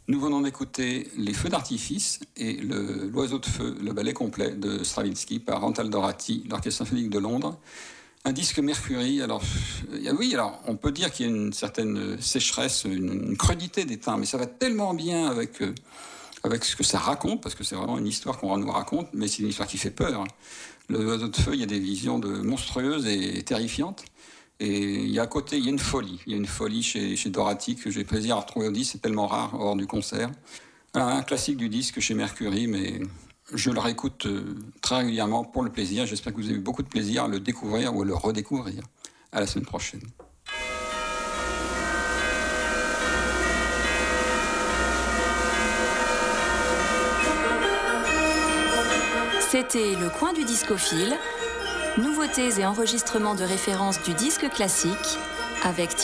Nous venons d'écouter Les Feux d'artifice et L'Oiseau de feu, le ballet complet de Stravinsky par Rantal Dorati, l'Orchestre symphonique de Londres. Un disque Mercury, alors on peut dire qu'il y a une certaine sécheresse, une crudité des teints, mais ça va tellement bien avec ce que ça raconte, parce que c'est vraiment une histoire qu'on nous raconte, mais c'est une histoire qui fait peur. L'Oiseau de feu, il y a des visions monstrueuses et terrifiantes. Et il y a à côté, il y a une folie chez Dorati que j'ai plaisir à retrouver au disque, c'est tellement rare hors du concert. Voilà, un classique du disque chez Mercury, mais je le réécoute très régulièrement pour le plaisir. J'espère que vous avez eu beaucoup de plaisir à le découvrir ou à le redécouvrir. À la semaine prochaine. C'était Le Coin du Discophile, nouveautés et enregistrements de référence du disque classique avec